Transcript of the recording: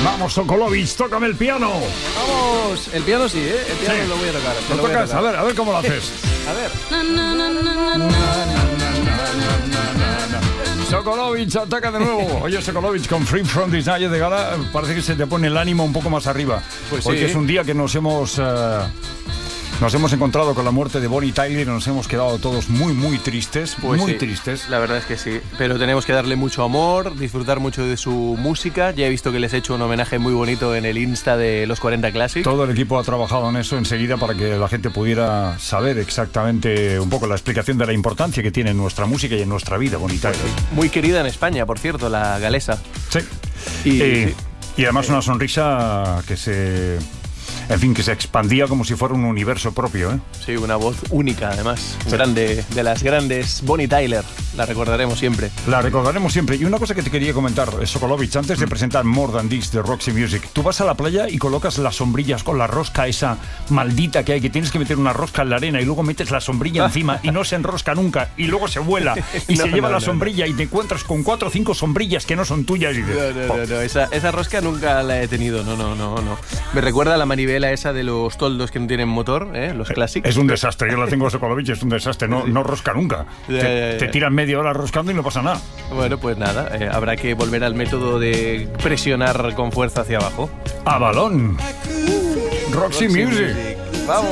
Vamos, Sokolovic, tócame el piano. Vamos, el piano sí, ¿eh? El piano Sí. lo voy a tocar. ¿Lo tocas? A ver cómo lo haces. A ver. Sokolovic ataca de nuevo. Oye, Sokolovic con Free From Desire de gala, parece que se te pone el ánimo un poco más arriba. Pues Porque sí. es un día que nos hemos encontrado con la muerte de Bonnie Tyler y nos hemos quedado todos muy tristes, Pues muy sí, tristes. la verdad es que sí, pero tenemos que darle mucho amor, disfrutar mucho de su música. Ya he visto que les he hecho un homenaje muy bonito en el Insta de los 40 Classic. Todo el equipo ha trabajado en eso enseguida para que la gente pudiera saber exactamente un poco la explicación de la importancia que tiene en nuestra música y en nuestra vida, Bonnie Tyler. Muy querida en España, por cierto, la galesa. Sí. Y además una sonrisa que se expandía como si fuera un universo propio, ¿eh? Sí, una voz única, además. Grande, de las grandes. Bonnie Tyler, la recordaremos siempre. La recordaremos siempre. Y una cosa que te quería comentar, Sokolovic, antes de presentar More Than This de Roxy Music, tú vas a la playa y colocas las sombrillas con la rosca esa maldita que hay, que tienes que meter una rosca en la arena y luego metes la sombrilla encima y no se enrosca nunca y luego se vuela y se lleva la sombrilla y te encuentras con 4 o 5 sombrillas que no son tuyas y dices, No, esa rosca nunca la he tenido, no. Me recuerda a la manivela esa de los toldos que no tienen motor, los Classic. Es un desastre, yo la tengo a Sokolovic, es un desastre, no rosca nunca. Te tiran media hora roscando y no pasa nada. Bueno, pues nada, habrá que volver al método de presionar con fuerza hacia abajo. ¡A balón! Roxy Music.